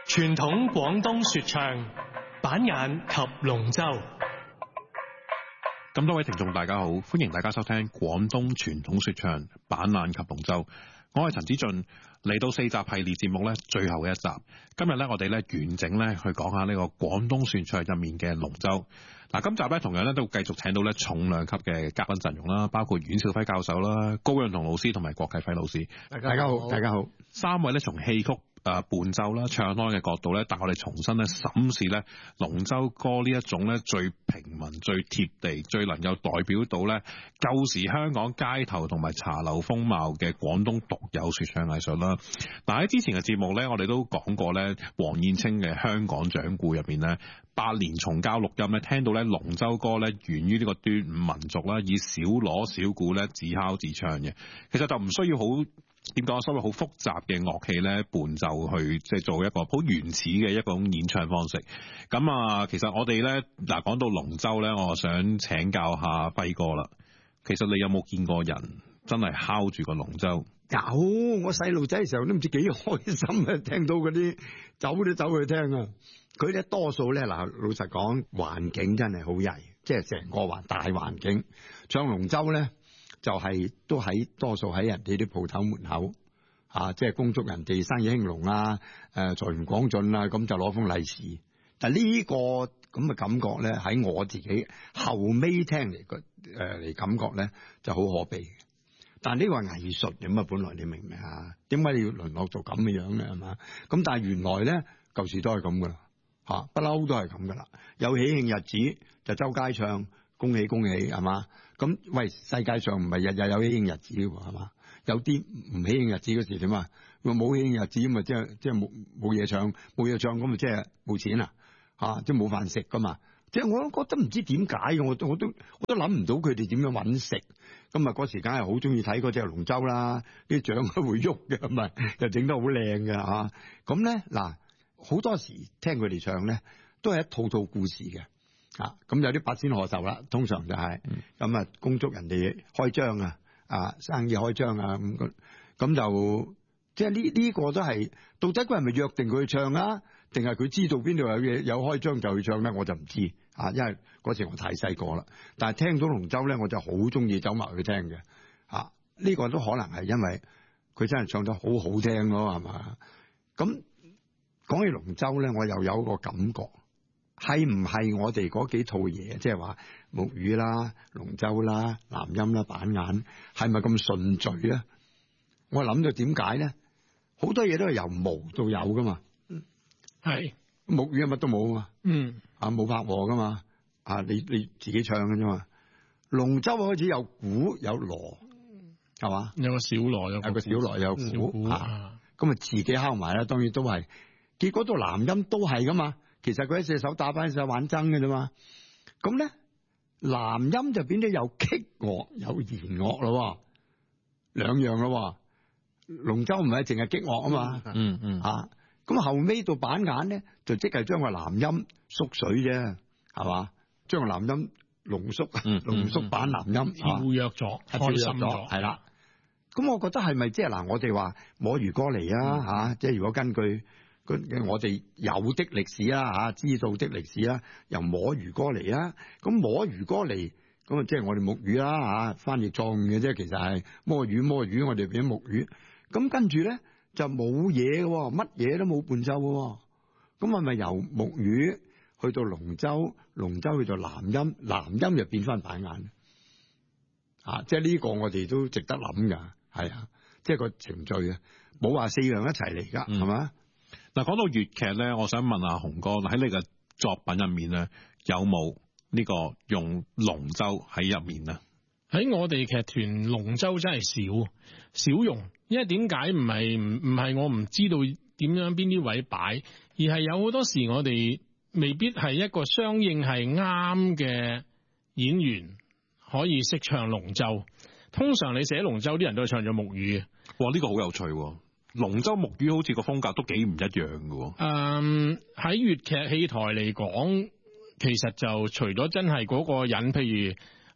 傳統廣東說唱，板眼及龍舟。 咁多位聽眾大家好，歡迎大家收聽廣東傳統說唱，板眼及龍舟。我係陳子俊，嚟到4集系列節目咧，最後嘅一集。今日咧，我哋咧完整咧去講下呢個廣東說唱入面嘅龍舟。嗱，今集咧同樣咧都繼續請到咧重量級嘅嘉賓陣容啦，包括阮兆輝教授啦、高潤彤老師同埋郭啟輝老師。 大家好，大家好。 三位咧從戲曲伴奏啦、唱腔嘅角度咧，帶我哋重新咧審視咧龍舟歌呢一種咧最平民、最貼地、最能夠代表到咧舊時香港街頭同埋茶樓風貌嘅廣東獨有說唱藝術啦。嗱，喺之前嘅節目咧，我哋都講過咧黃燕青嘅《香港掌故》入邊咧，8年重交錄音咧，聽到咧龍舟歌咧源於呢個端午民族啦，以小鑼小鼓咧自敲自唱嘅，其實就唔需要好點講，所謂好複雜嘅樂器咧伴奏去即係做一個好原始嘅一種演唱方式。咁啊，其實我哋咧嗱講到龍舟咧，我想請教下輝哥啦。其實你有冇見過人真係敲住個龍舟？ 有，我細路仔嘅時候都唔知幾開心啊！聽到嗰啲走都走去聽啊！佢哋多數咧嗱，老實講，環境真係好曳，即係成個大環境唱龍舟咧。就係都喺多數喺人哋啲鋪頭門口即係恭祝人哋生意興隆啊，財源廣進啊，咁就攞封利是。但呢個咁嘅感覺咧，喺我自己後尾聽嚟嚟感覺咧就好可悲。但呢個係藝術咁啊，本來你明唔明啊？點解你要淪落做咁嘅樣咧？係嘛？咁但係原來咧舊時都係咁噶啦，不嬲都係咁噶啦。有喜慶日子就周街唱。恭喜恭喜係嘛？咁喂，世界上唔係日日有喜慶日子嘅係嘛？有啲唔喜慶日子嗰時點啊？冇喜慶日子咁啊，即係冇嘢唱，冇嘢唱咁啊，即係冇錢啊！即係冇飯食噶嘛？即係我都覺得唔知點解嘅，我都諗唔到佢哋點樣搵食。咁啊嗰時梗係好中意睇嗰隻龍舟啦，啲槳都會喐嘅，咁啊又整得好靚嘅嚇。咁咧嗱，好多時聽佢哋唱咧，都係一套套故事嘅。咁有啲八仙賀壽啦，通常就係咁啊，恭祝人哋開張啊，生意開張啊，咁就即係呢個都係到底佢係咪約定佢去唱啊，定係佢知道邊度有嘢有開張就去唱咧？我就唔知因為嗰時我太細個啦。但係聽到龍舟咧，我就好中意走埋去聽嘅呢個都可能係因為佢真係唱得好好聽咯，係嘛？咁講起龍舟咧，我又有一個感覺。係唔係我哋嗰幾套嘢，即係話木魚啦、龍舟啦、南音啦、板眼，係咪咁順序咧？我諗到點解咧？好多嘢都係由無到有噶嘛。 係木魚乜都冇啊嘛。冇拍和噶嘛。你自己唱嘅啫嘛。龍舟開始有鼓有鑼，係嘛？ 有個小鑼， 有個小鑼有鼓咁啊自己敲埋啦。當然都係，結果到南音都係噶嘛。其實佢喺隻手打翻隻手玩爭嘅啫嘛，咁咧南音就變咗有擊樂有弦樂咯，兩樣咯。龍舟唔係淨係擊樂啊嘛，咁後尾到板眼咧就即係將個南音縮水啫，係嘛？將個南音濃縮版南音跳躍咗，開心咗， 係啦。咁我覺得係咪即係嗱？我哋話摸魚歌嚟啊，即係如果根據。我哋有的歷史啦知道的歷史啦，由摸魚歌嚟啊，咁摸魚歌嚟，咁啊即係我哋木魚啦翻譯錯誤嘅啫，其實係摸魚，我哋變咗木魚，咁跟住咧就冇嘢嘅，乜嘢都冇伴奏嘅，咁係咪由木魚去到龍舟，龍舟去到南音，南音就變翻板眼，即係呢個我哋都值得諗噶，係即係個程序啊，冇話4樣一齊嚟噶，係嘛？ 嗱，講到粵劇咧，我想問下洪哥，喺你嘅作品入面咧，有冇呢個用龍舟喺入面啊？ 喺我哋劇團，龍舟真係少用，因為點解唔係我唔知道點樣邊啲位擺，而係有好多時我哋未必係一個相應係啱嘅演員可以識唱龍舟。通常你寫龍舟啲人都係唱咗木魚嘅。 哇，呢個好有趣喎！龍舟木魚好似個風格都幾唔一樣嘅。 喺粵劇戲台嚟講，其實就除咗真係嗰個人，譬如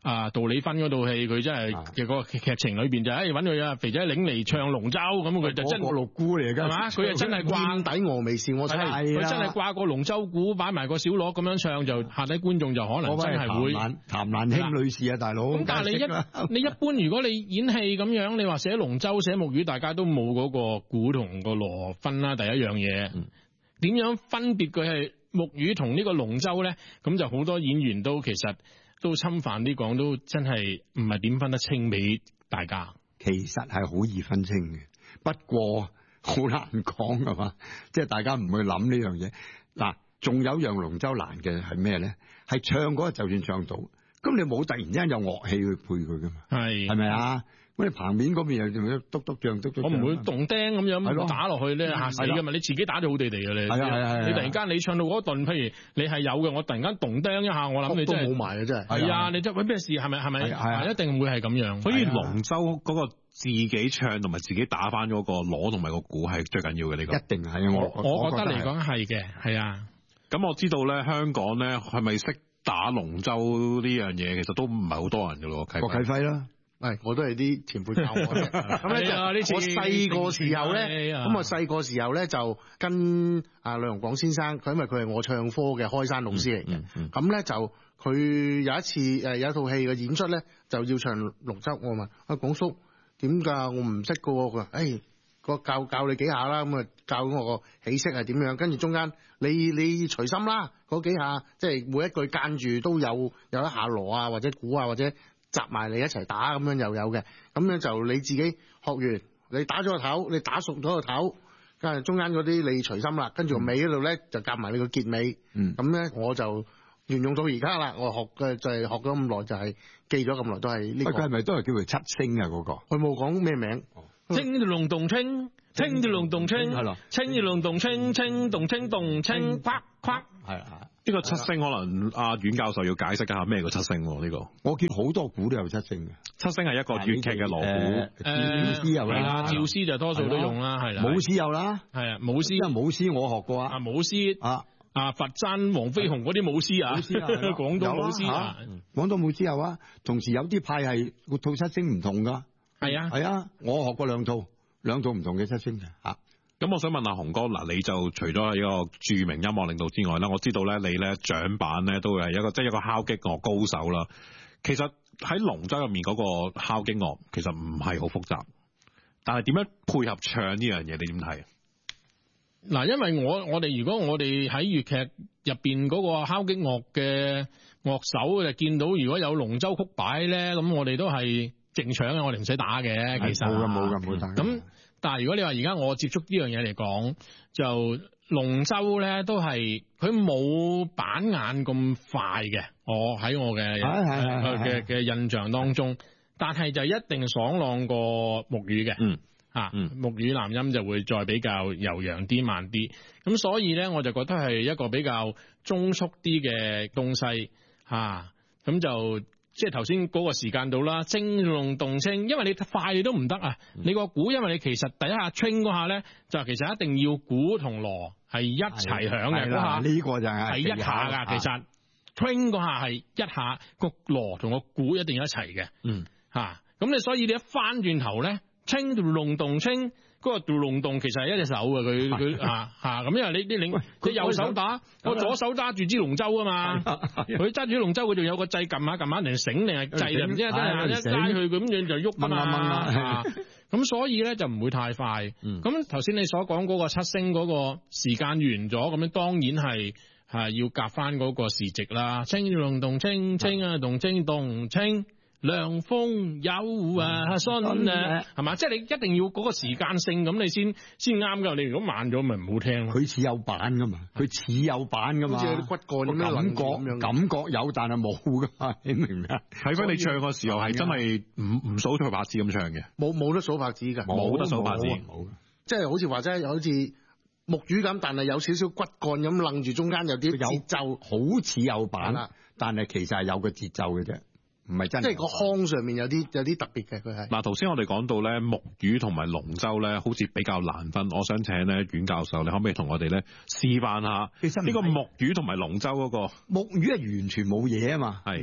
杜麗芬嗰套戲，佢真係嘅個劇情裏邊就揾佢啊肥仔領嚟唱龍舟咁，佢就真個六姑嚟㗎， 係嘛？佢係真係掛底峨眉笑我猜， 佢真係掛個龍舟鼓，擺埋個小鑼咁樣唱，就下底觀眾就可能真係會譚蘭卿女士啊，大佬。 咁但係你一般如果你演戲咁樣，你話寫龍舟寫木魚，大家都冇嗰個鼓同個鑼分啦。第一樣嘢，點樣分別佢係木魚同呢個龍舟咧？咁就好多演員都其實都侵犯啲講，都真係唔係點分得清俾大家。 其實係好易分清嘅，不過好難講㗎嘛，即係大家唔會諗呢樣嘢。嗱，仲有樣龍舟難嘅係咩咧？係唱嗰個就算唱到，咁你冇突然之間有樂器去配佢㗎嘛？係咪啊？咁你棚面嗰邊又仲要篤篤脹篤篤，我唔會動釘咁樣打落去咧，嚇死㗎嘛！你自己打咗好地地嘅你。係你突然間你唱到嗰段，譬如你係有嘅，我突然間動釘一下，我諗你真係冇埋嘅真係。 係啊，你即係咩事？係咪？一定會係咁樣。 所以龍舟嗰個自己唱同埋自己打翻嗰個鑼同埋個鼓係最緊要嘅呢個。 一定係我覺得嚟講係嘅，係啊。 咁我知道咧，香港咧係咪識打龍舟呢樣嘢？其實都唔係好多人嘅咯， 郭啟輝啦。 係，我都係啲前輩教我嘅。咁咧就我細個時候咧，咁我細個時候咧就跟梁容廣先生，佢因為佢係我唱科嘅開山老師嚟嘅。咁咧就佢有一次有一套戲嘅演出咧，就要唱龍舟。我問廣叔點㗎？我唔識㗎喎。佢話個教你幾下啦。咁啊教我個起式係點樣，跟住中間你隨心啦，嗰幾下即係每一句間住都有一下鑼啊，或者鼓啊，或者集埋你一齊打咁樣又有嘅。咁樣就你自己學完，你打咗個頭，你打熟咗個頭，跟住中間嗰啲你隨心啦，跟住個尾嗰度咧就夾埋你個結尾。咁咧我就沿用到而家啦。我學嘅就係學咗咁耐，就係記咗咁耐都係呢個。 佢係咪都係叫做七星啊？嗰個佢冇講咩名。 青條龍洞青，青條龍洞青，係咯，青條龍洞青，青洞青洞青，夸夸。 係呢個七星可能阿阮教授要解釋一下咩個七星呢個。 我見好多鼓都有七星嘅。 七星係一個粵劇嘅鑼鼓， 趙師有啦， 趙師就多數都用啦，係啦。 舞獅有啦， 係啊，舞獅。 因為舞獅我學過啊。 舞獅佛山黃飛鴻嗰啲舞獅啊，廣東舞獅啊， 廣東舞獅有啊。同時有啲派係個套七星唔同噶。係啊，我學過兩套唔同嘅七星嘅嚇。 咁我想問阿洪哥，嗱，你就除咗係一個著名音樂領導之外啦，我知道咧你咧掌板咧都會係一個即係一個敲擊樂高手啦。其實喺龍舟入面嗰個敲擊樂其實唔係好複雜，但係點樣配合唱呢樣嘢，你點睇？ 嗱，因為我哋如果我哋喺粵劇入邊嗰個敲擊樂嘅樂手就見到如果有龍舟曲擺咧，咁我哋都係淨搶嘅，我哋唔使打嘅。其實冇打。 咁但係如果你話而家我接觸呢樣嘢嚟講，就龍舟咧都係佢冇板眼咁快嘅。我喺我嘅印象當中，但係就一定爽朗過木魚嘅。木魚南音就會再比較悠揚啲、慢啲。咁所以咧，我就覺得係一個比較中速啲嘅東西咁就。即係頭先嗰個時間度啦，青龍動青，因為你快你都唔得啊！你個鼓，因為你其實第一下 train 嗰下咧，就其實一定要鼓同鑼係一齊響嘅嗰下，呢個就係一下㗎。其實 train 嗰下係一下個鑼同個鼓一定要一齊嘅。咁你所以你一翻轉頭咧，青龍動青。嗰個龍洞其實係一隻手嘅，佢咁因為你右手打，我左手揸住支龍舟啊嘛，佢揸住龍舟，佢仲有個掣撳下定係繩定係掣就唔知，真係一拉佢咁樣就喐嘛。咁所以咧就唔會太快。咁頭先你所講嗰個七星嗰個時間完咗，咁樣當然係要夾翻嗰個時值啦。青龍洞青青啊，動青動青。涼風有信係嘛？即係你一定要嗰個時間性，咁你先啱㗎。你如果慢咗，咪唔好聽咯。 佢似有板㗎嘛，好似有啲骨幹咁樣感覺有，但係冇㗎嘛。你明唔明啊？ 睇翻你唱嘅時候係真係唔數佢拍子咁唱嘅， 冇得數拍子㗎， 冇得數拍子， 即係好似話齋，好似木魚咁，但係有少少骨幹咁楞住，中間有啲節奏， 好似有板，但係其實係有個節奏嘅啫。唔係真，即係個腔上面有啲特別嘅，佢係。 嗱，頭先我哋講到咧木魚同埋龍舟咧，好似比較難分。我想請咧阮教授，你可唔可以同我哋咧示範下？其實呢個木魚同埋龍舟嗰個木魚係完全冇嘢啊嘛。 係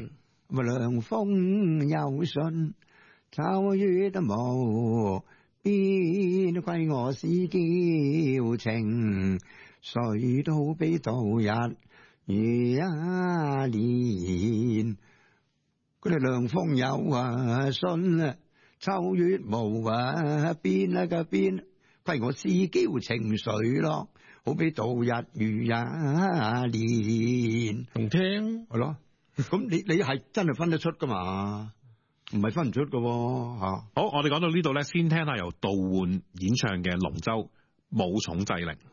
涼風有信，秋月無邊，歸我思嬌情，誰都比度日如一年。嗰啲涼風有信，秋月無邊啊個邊，歸我思嬌情緒咯，好比度日如一年。 同聽係咯，咁你係真係分得出噶嘛？唔係分唔出噶喎嚇。 好，我哋講到呢度咧，先聽下由杜煥演唱嘅《龍舟武松祭令》。